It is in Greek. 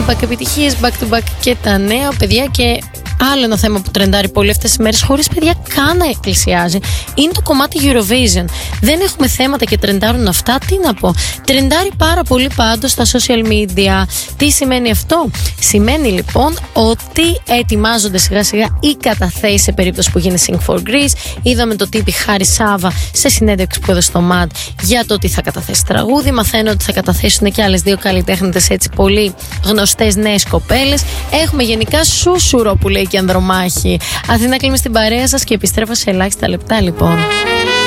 back επιτυχίες, back to back και τα νέα, παιδιά. Και άλλο ένα θέμα που τρεντάρει πολύ αυτές τις μέρες, χωρίς παιδιά καν να εκκλησιάζει, είναι το κομμάτι Eurovision. Δεν έχουμε θέματα και τρεντάρουν αυτά. Τι να πω. Τρεντάρει πάρα πολύ πάντως στα social media. Τι σημαίνει αυτό? Σημαίνει λοιπόν ότι ετοιμάζονται σιγά σιγά οι καταθέσεις σε περίπτωση που γίνει Sing for Greece. Είδαμε το τύπη Χάρη Σάβα σε συνέντευξη που έδωσε στο MAD για το ότι θα καταθέσει τραγούδι. Μαθαίνω ότι θα καταθέσουν και άλλες δύο καλλιτέχνητες, έτσι πολύ γνωστές νέες κοπέλες. Έχουμε γενικά σούσουρο που λέει και Ανδρομάχη. Αθήνα, κλείνουμε στην παρέα σας και επιστρέφω σε ελάχιστα λεπτά λοιπόν.